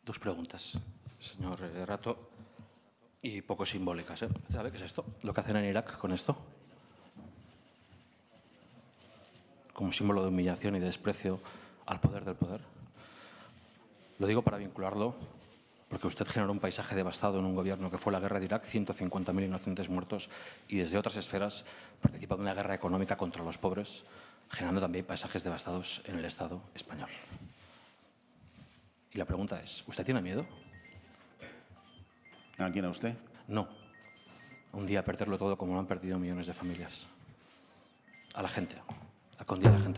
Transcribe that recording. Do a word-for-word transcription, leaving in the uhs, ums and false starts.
Dos preguntas, señor eh, Rato, y poco simbólicas. ¿eh? ¿Sabe qué es esto? Lo que hacen en Irak con esto. Como símbolo de humillación y de desprecio al poder del poder. Lo digo para vincularlo, porque usted generó un paisaje devastado en un gobierno que fue la guerra de Irak, ciento cincuenta mil inocentes muertos, y desde otras esferas participa en una guerra económica contra los pobres, generando también paisajes devastados en el Estado español. Y la pregunta es, ¿usted tiene miedo? ¿A quién, a usted? No. Un día perderlo todo como lo han perdido millones de familias. A la gente. A que un día la gente